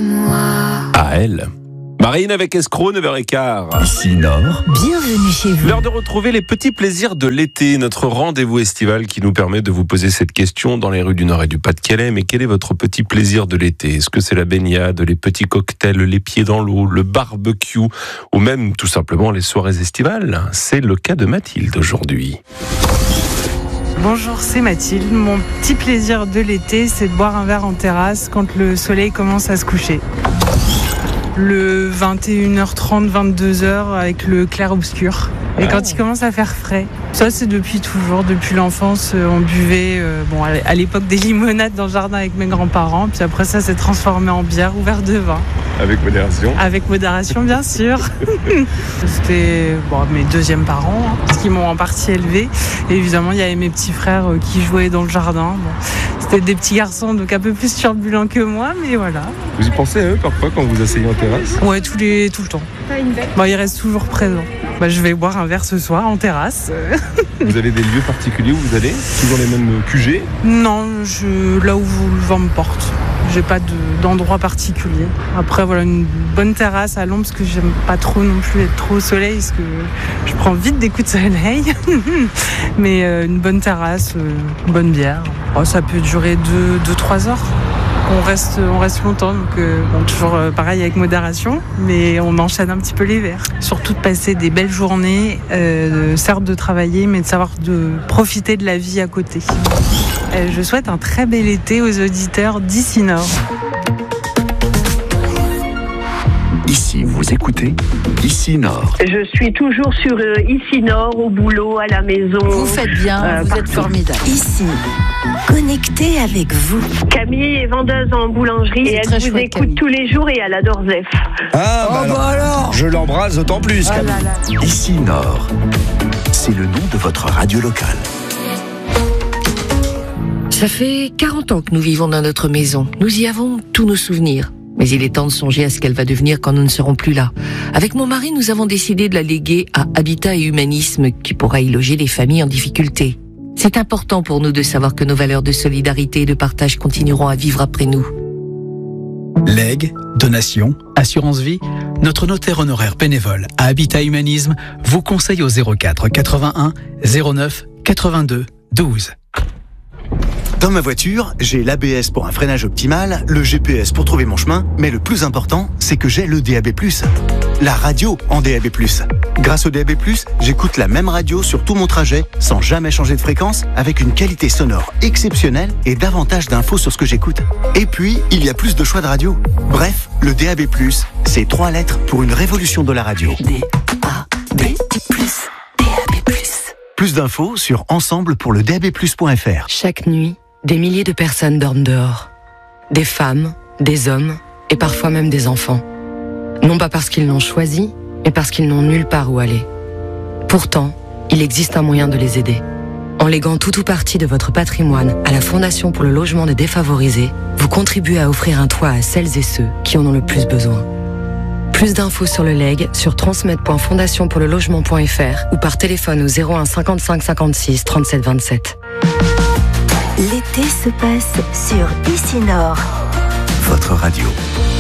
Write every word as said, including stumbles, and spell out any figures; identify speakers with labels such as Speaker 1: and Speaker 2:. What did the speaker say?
Speaker 1: moi.
Speaker 2: À elle. Marine avec Escroc, neuf heures quinze.
Speaker 3: Ici Nord.
Speaker 1: Bienvenue chez vous.
Speaker 2: L'heure de retrouver les petits plaisirs de l'été, notre rendez-vous estival qui nous permet de vous poser cette question dans les rues du Nord et du Pas-de-Calais. Mais quel est votre petit plaisir de l'été ? Est-ce que c'est la baignade, les petits cocktails, les pieds dans l'eau, le barbecue ou même tout simplement les soirées estivales ? C'est le cas de Mathilde aujourd'hui.
Speaker 4: Bonjour, c'est Mathilde. Mon petit plaisir de l'été, c'est de boire un verre en terrasse quand le soleil commence à se coucher. Le vingt et une heures trente, vingt-deux heures avec le clair-obscur. Et quand il commence à faire frais. Ça, c'est depuis toujours, depuis l'enfance. On buvait euh, bon, à l'époque des limonades dans le jardin avec mes grands-parents. Puis après, ça s'est transformé en bière ou verre de vin.
Speaker 2: Avec modération ?
Speaker 4: Avec modération, bien sûr. C'était bon, mes deuxièmes parents, hein, parce qu'ils m'ont en partie élevé. Et évidemment, il y avait mes petits frères euh, qui jouaient dans le jardin. Bon, c'était des petits garçons, donc un peu plus turbulents que moi, mais voilà.
Speaker 2: Vous y pensez à eux parfois quand vous asseyez en terrasse ?
Speaker 4: Ouais, tous les, tout le temps. Bon, ils restent toujours présents. Bah, je vais boire un verre ce soir en terrasse.
Speaker 2: Vous avez des lieux particuliers où vous allez ? Toujours les mêmes Q G ?
Speaker 4: Non, je, là où le vent me porte. J'ai pas de, d'endroit particulier. Après, voilà, une bonne terrasse à l'ombre, parce que j'aime pas trop non plus être trop au soleil, parce que je prends vite des coups de soleil. Mais euh, une bonne terrasse, euh, une bonne bière. Oh, ça peut durer deux trois heures. On reste, on reste longtemps, donc euh, bon, toujours euh, pareil avec modération, mais on enchaîne un petit peu les verres. Surtout de passer des belles journées, euh, certes de travailler, mais de savoir de profiter de la vie à côté. Euh, je souhaite un très bel été aux auditeurs d'Ici Nord.
Speaker 3: Ici, vous écoutez Ici Nord.
Speaker 5: Je suis toujours sur euh, Ici Nord, au boulot, à la maison.
Speaker 1: Vous faites bien,
Speaker 5: euh,
Speaker 1: vous
Speaker 5: partout.
Speaker 1: êtes formidable. Ici, connecté avec vous.
Speaker 5: Camille est vendeuse en boulangerie
Speaker 1: C'est
Speaker 5: et elle
Speaker 1: très
Speaker 5: vous
Speaker 1: chouette,
Speaker 5: écoute
Speaker 1: Camille.
Speaker 5: tous les jours et elle adore Zef.
Speaker 3: Ah, bah alors,
Speaker 1: alors
Speaker 3: je l'embrasse d'autant plus.
Speaker 1: Oh
Speaker 3: Camille.
Speaker 1: là là.
Speaker 3: Ici Nord. C'est le nom de votre radio locale.
Speaker 6: Ça fait quarante ans que nous vivons dans notre maison. Nous y avons tous nos souvenirs. Mais il est temps de songer à ce qu'elle va devenir quand nous ne serons plus là. Avec mon mari, nous avons décidé de la léguer à Habitat et Humanisme, qui pourra y loger les familles en difficulté. C'est important pour nous de savoir que nos valeurs de solidarité et de partage continueront à vivre après nous.
Speaker 7: Legs, donations, assurance vie, notre notaire honoraire bénévole à Habitat Humanisme vous conseille au zéro quatre quatre-vingt-un zéro neuf quatre-vingt-deux douze.
Speaker 8: Dans ma voiture, j'ai l'A B S pour un freinage optimal, le G P S pour trouver mon chemin, mais le plus important, c'est que j'ai le D A B plus. La radio en D A B plus. Grâce au D A B plus, j'écoute la même radio sur tout mon trajet, sans jamais changer de fréquence, avec une qualité sonore exceptionnelle et davantage d'infos sur ce que j'écoute. Et puis, il y a plus de choix de radio. Bref, le D A B plus, c'est trois lettres pour une révolution de la radio.
Speaker 1: D A B plus, D A B plus.
Speaker 8: Plus d'infos sur ensemble pour le D A B plus point F R.
Speaker 6: Chaque nuit, des milliers de personnes dorment dehors. Des femmes, des hommes et parfois même des enfants. Non pas parce qu'ils l'ont choisi, mais parce qu'ils n'ont nulle part où aller. Pourtant, il existe un moyen de les aider. En léguant tout ou partie de votre patrimoine à la Fondation pour le logement des défavorisés, vous contribuez à offrir un toit à celles et ceux qui en ont le plus besoin. Plus d'infos sur le legs sur transmettre point fondation pour le logement point F R ou par téléphone au zéro un cinquante-cinq cinquante-six trente-sept vingt-sept.
Speaker 1: L'été se passe sur Ici Nord.
Speaker 3: Votre radio.